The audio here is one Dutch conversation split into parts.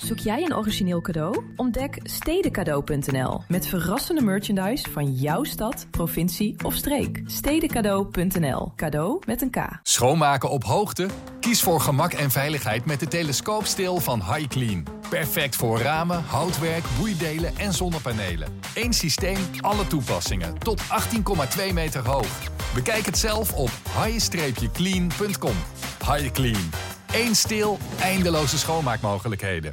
Zoek jij een origineel cadeau? Ontdek stedencadeau.nl met verrassende merchandise van jouw stad, provincie of streek. Stedencadeau.nl. Cadeau met een K. Schoonmaken op hoogte? Kies voor gemak en veiligheid met de telescoopsteel van HiClean. Perfect voor ramen, houtwerk, boeidelen en zonnepanelen. Eén systeem, alle toepassingen. Tot 18,2 meter hoog. Bekijk het zelf op high-clean.com. HiClean. Eén steel, eindeloze schoonmaakmogelijkheden.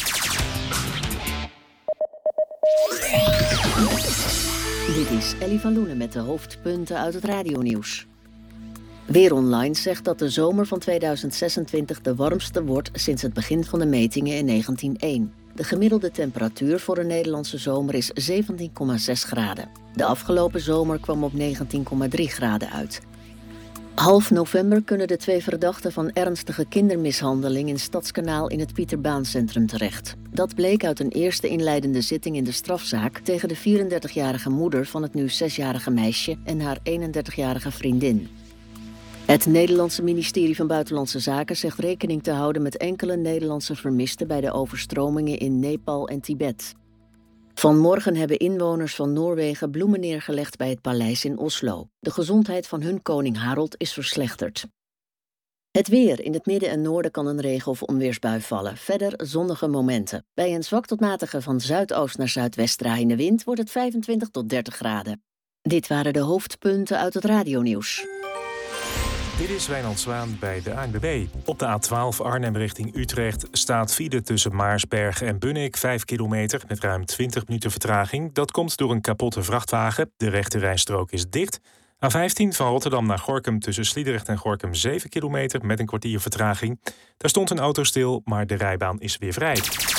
Dit is Ellie van Loenen met de hoofdpunten uit het radionieuws. Weer Online zegt dat de zomer van 2026 de warmste wordt sinds het begin van de metingen in 1901. De gemiddelde temperatuur voor een Nederlandse zomer is 17,6 graden. De afgelopen zomer kwam op 19,3 graden uit. Half november kunnen de 2 verdachten van ernstige kindermishandeling in Stadskanaal in het Pieterbaancentrum terecht. Dat bleek uit een eerste inleidende zitting in de strafzaak tegen de 34-jarige moeder van het nu 6-jarige meisje en haar 31-jarige vriendin. Het Nederlandse ministerie van Buitenlandse Zaken zegt rekening te houden met enkele Nederlandse vermisten bij de overstromingen in Nepal en Tibet. Vanmorgen hebben inwoners van Noorwegen bloemen neergelegd bij het paleis in Oslo. De gezondheid van hun koning Harold is verslechterd. Het weer. In het midden en noorden kan een regen- of onweersbui vallen. Verder zonnige momenten. Bij een zwak tot matige van zuidoost naar zuidwest draaiende wind wordt het 25 tot 30 graden. Dit waren de hoofdpunten uit het radionieuws. Dit is Wijnand Zwaan bij de ANWB. Op de A12 Arnhem richting Utrecht staat file tussen Maarsbergen en Bunnik 5 kilometer met ruim 20 minuten vertraging. Dat komt door een kapotte vrachtwagen. De rechterrijstrook is dicht. A15 van Rotterdam naar Gorinchem tussen Sliedrecht en Gorinchem 7 kilometer met een kwartier vertraging. Daar stond een auto stil, maar de rijbaan is weer vrij.